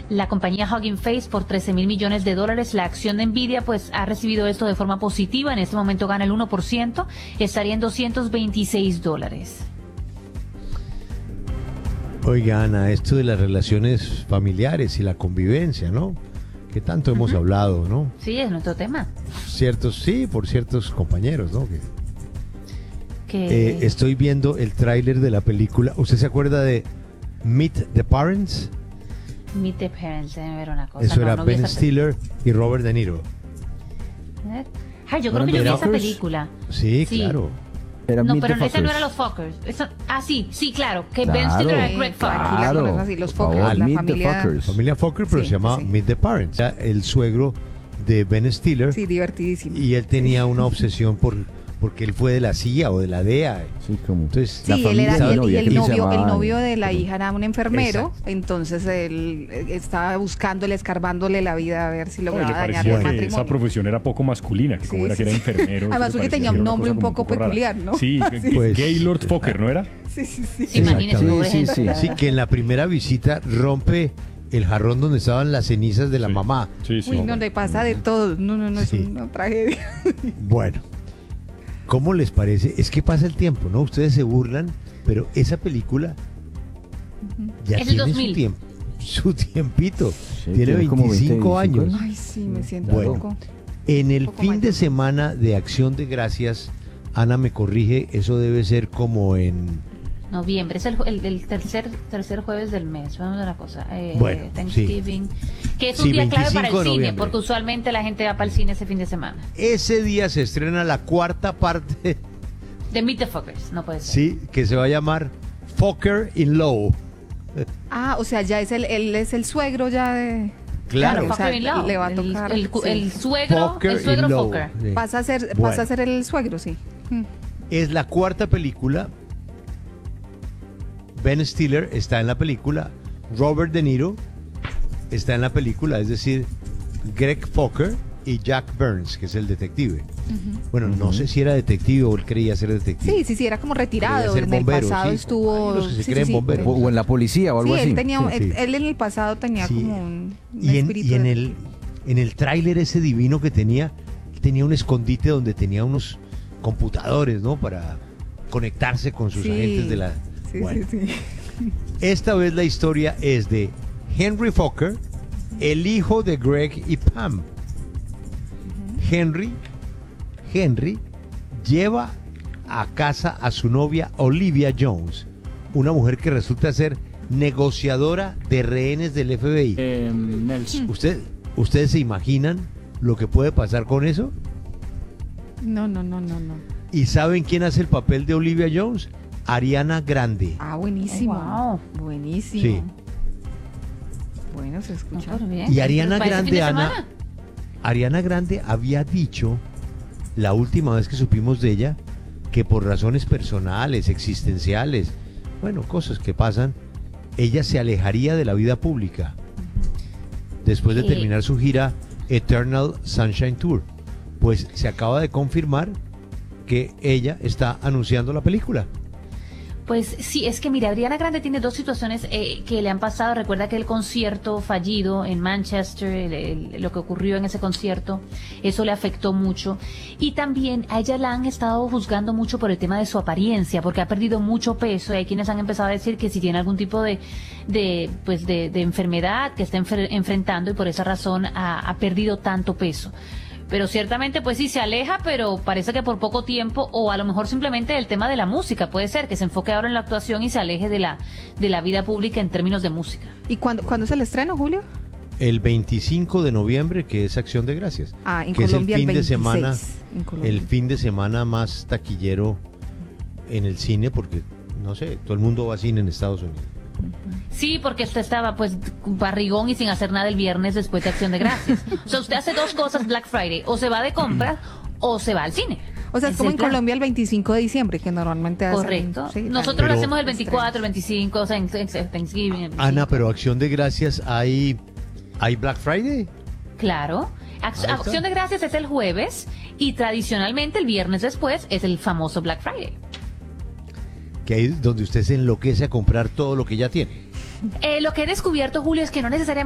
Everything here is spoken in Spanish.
la compañía Hugging Face por $13,000 millones. La acción de Nvidia pues ha recibido esto de forma positiva. En este momento gana el 1%, estaría en $226. Oiga, Ana, esto de las relaciones familiares y la convivencia, ¿no? Que tanto hemos hablado, ¿no? Sí, es nuestro tema. Por ciertos compañeros, ¿no? Estoy viendo el tráiler de la película. ¿Usted se acuerda de Meet the Parents? Meet the Parents, déjame ver una cosa. Eso era Ben Stiller y Robert De Niro. Ay, yo creo que yo vi esa película. Sí, claro. No, pero esa no era los Fockers. Sí, claro. Que Ben Stiller era Greg Fokker. Claro, los Fokker, la familia Fokker, pero se llamaba Meet the Parents. Era el suegro de Ben Stiller. Sí, divertidísimo. Y él tenía una obsesión porque él fue de la CIA o de la DEA. Sí, como. Entonces, sí, el novio de la hija era un enfermero. Exacto. Entonces él estaba buscándole, escarbándole la vida a ver si lograba dañar el el matrimonio. esa profesión era poco masculina, que como era que era enfermero. Además porque tenía un nombre un poco peculiar, ¿no? Sí, pues, Gaylord Fokker, ¿no era? Sí. Imagínese, sí, que en la primera visita rompe el jarrón donde estaban las cenizas de la mamá. Sí. Uy, no, le pasa de todo. No, es una tragedia. Bueno, ¿cómo les parece? Es que pasa el tiempo, ¿no? Ustedes se burlan, pero esa película ya es tiene el 2000. su tiempito. Sí, tiene 25 años. Ay, sí, me siento Bueno, un poco. En el poco fin de mayor. semana de Acción de Gracias, Ana me corrige, eso debe ser como en... Noviembre, es el tercer jueves del mes. Vamos a ver una cosa. Bueno, Thanksgiving. Que es un Sí, día clave para 25 el de cine, noviembre. porque usualmente la gente va para el cine ese fin de semana. Ese día se estrena la cuarta parte, De Meet the Fockers, no puede ser. sí, que se va a llamar Fokker in Law. O sea, ya es él es el suegro ya de... Claro. o sea, Fokker in Law. le va a tocar. El suegro, Fokker el suegro in Law. Fokker. Sí. Pasa a ser Bueno. el suegro, sí. Es la cuarta película. Ben Stiller está en la película. Robert De Niro está en la película, es decir, Greg Fokker y Jack Burns, que es el detective. Bueno, no sé si era detective o él creía ser detective. Sí, era como retirado. Quería ser En bombero, el pasado sí. estuvo... Ay, los que se sí, creen sí, bomberos. O en la policía o algo Sí, así. él tenía, Sí. él en el pasado tenía Sí. como un Y espíritu en de- el tráiler ese divino que tenía un escondite donde tenía unos computadores, ¿no? Para conectarse con sus Sí. agentes de la... Sí, Bueno. sí. Esta vez la historia es de Henry Fokker, el hijo de Greg y Pam. Henry lleva a casa a su novia Olivia Jones, una mujer que resulta ser negociadora de rehenes del FBI. Nelson. ¿Ustedes se imaginan lo que puede pasar con eso? No. ¿Y saben quién hace el papel de Olivia Jones? Ariana Grande. Buenísimo. Oh, Buenísimo. Sí. Bueno, se escucha. Y Ariana Grande, Ana, Ariana Grande había dicho la última vez que supimos de ella que por razones personales, existenciales, bueno, cosas que pasan, ella se alejaría de la vida pública después de terminar su gira Eternal Sunshine Tour. Pues se acaba de confirmar que ella está anunciando la película. Pues sí, es que mira, Ariana Grande tiene dos situaciones que le han pasado. Recuerda que el concierto fallido en Manchester, lo que ocurrió en ese concierto, eso le afectó mucho. Y también a ella la han estado juzgando mucho por el tema de su apariencia, porque ha perdido mucho peso. Y hay quienes han empezado a decir que si tiene algún tipo de enfermedad que está enfrentando y por esa razón ha perdido tanto peso. Pero ciertamente pues sí se aleja, pero parece que por poco tiempo, o a lo mejor simplemente el tema de la música, puede ser que se enfoque ahora en la actuación y se aleje de la vida pública en términos de música. ¿Y cuándo es el estreno, Julio? El 25 de noviembre, que es Acción de Gracias. En que Colombia es el fin el 26. de semana, En Colombia. el fin de semana más taquillero en el cine, porque no sé, todo el mundo va a cine en Estados Unidos. Sí, porque usted estaba pues barrigón y sin hacer nada el viernes después de Acción de Gracias. O sea, usted hace dos cosas Black Friday, o se va de compras o se va al cine. O sea, es como en Colombia el 25 de diciembre, que normalmente hacen. Correcto. Sí, Nosotros lo Pero- hacemos el 24, el 25, o sea, en Thanksgiving. el 25. Ana, pero Acción de Gracias hay Black Friday. Claro. Ahí está. Acción de Gracias es el jueves y tradicionalmente el viernes después es el famoso Black Friday. Que ahí es donde usted se enloquece a comprar todo lo que ya tiene. Lo que he descubierto, Julio, es que no necesariamente